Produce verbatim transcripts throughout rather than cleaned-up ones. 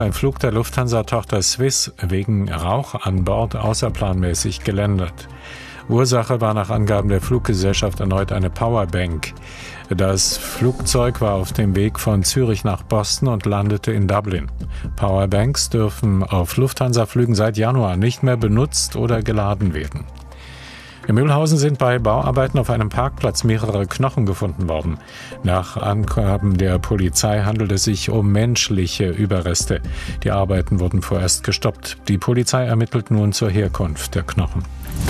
Ein Flug der Lufthansa-Tochter Swiss wegen Rauch an Bord außerplanmäßig gelandet. Ursache war nach Angaben der Fluggesellschaft erneut eine Powerbank. Das Flugzeug war auf dem Weg von Zürich nach Boston und landete in Dublin. Powerbanks dürfen auf Lufthansa-Flügen seit Januar nicht mehr benutzt oder geladen werden. In Mühlhausen sind bei Bauarbeiten auf einem Parkplatz mehrere Knochen gefunden worden. Nach Angaben der Polizei handelt es sich um menschliche Überreste. Die Arbeiten wurden vorerst gestoppt. Die Polizei ermittelt nun zur Herkunft der Knochen.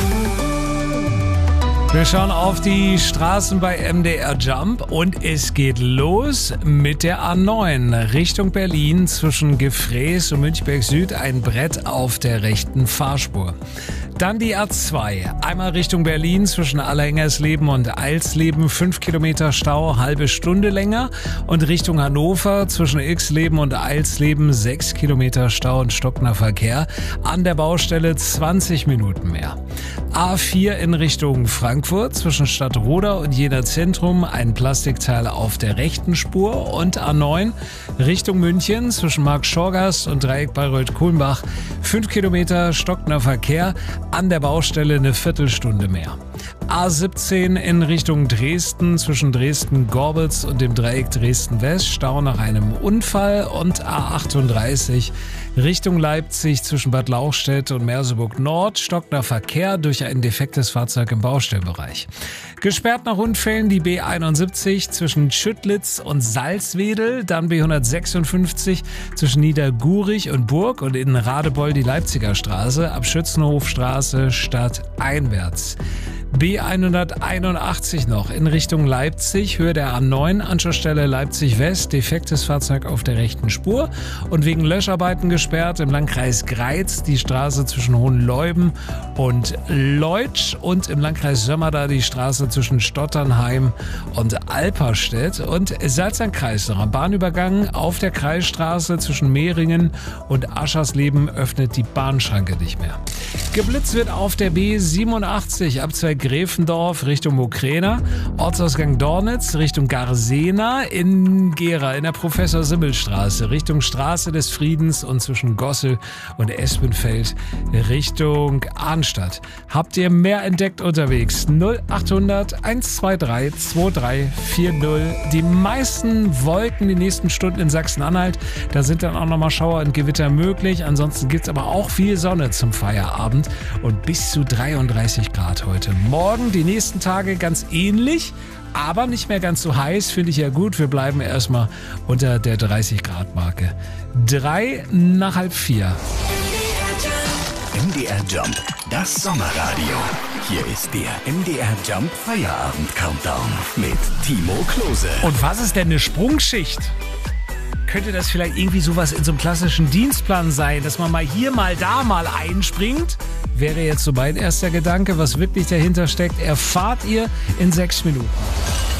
Wir schauen auf die Straßen bei M D R Jump und es geht los mit der A neun Richtung Berlin zwischen Gefräß und Münchberg Süd, ein Brett auf der rechten Fahrspur. Dann die A zwei, einmal Richtung Berlin zwischen Allerhengersleben und Eilsleben, fünf Kilometer Stau, halbe Stunde länger. Und Richtung Hannover zwischen Ilksleben und Eilsleben, sechs Kilometer Stau und stockender Verkehr. An der Baustelle zwanzig Minuten mehr. A vier in Richtung Frankfurt zwischen Stadtroda und Jena Zentrum, ein Plastikteil auf der rechten Spur. Und A neun Richtung München zwischen Markt-Schorgast und Dreieck Bayreuth-Kulmbach, fünf Kilometer stockender Verkehr. An der Baustelle eine Viertelstunde mehr. A siebzehn in Richtung Dresden zwischen Dresden-Gorbitz und dem Dreieck Dresden-West, Stau nach einem Unfall. Und A achtunddreißig Richtung Leipzig zwischen Bad Lauchstädt und Merseburg-Nord, stockender Verkehr durch ein defektes Fahrzeug im Baustellbereich. Gesperrt nach Unfällen die B einundsiebzig zwischen Schüttlitz und Salzwedel, dann B hundertsechsundfünfzig zwischen Niedergurich und Burg und in Radebeul die Leipziger Straße, ab Schützenhofstraße stadteinwärts. B hunderteinundachtzig noch in Richtung Leipzig, Höhe der A neun, Anschlussstelle Leipzig West, defektes Fahrzeug auf der rechten Spur und wegen Löscharbeiten gesperrt im Landkreis Greiz die Straße zwischen Hohenleuben und Leutsch und im Landkreis Sömmerda die Straße zwischen Stotternheim und Alperstedt und Salzlandkreis noch am Bahnübergang auf der Kreisstraße zwischen Mehringen und Aschersleben öffnet die Bahnschranke nicht mehr. Geblitzt wird auf der B siebenundachtzig ab zwei Gräfendorf Richtung Mokräna, Ortsausgang Dornitz Richtung Garsena, in Gera in der Professor-Simmel-Straße Richtung Straße des Friedens und zwischen Gossel und Espenfeld Richtung Arnstadt. Habt ihr mehr entdeckt unterwegs? null achthundert hundertzweiundzwanzig drei vier null. Die meisten Wolken die nächsten Stunden in Sachsen-Anhalt. Da sind dann auch nochmal Schauer und Gewitter möglich. Ansonsten gibt es aber auch viel Sonne zum Feierabend und bis zu dreiunddreißig Grad heute. Morgen, die nächsten Tage ganz ähnlich, aber nicht mehr ganz so heiß, finde ich ja gut. Wir bleiben erstmal unter der dreißig Grad Marke. Drei nach halb vier. M D R Jump, das Sommerradio. Hier ist der M D R Jump Feierabend Countdown mit Timo Klose. Und was ist denn eine Sprungschicht? Könnte das vielleicht irgendwie sowas in so einem klassischen Dienstplan sein, dass man mal hier, mal da, mal einspringt? Wäre jetzt so mein erster Gedanke. Was wirklich dahinter steckt, erfahrt ihr in sechs Minuten.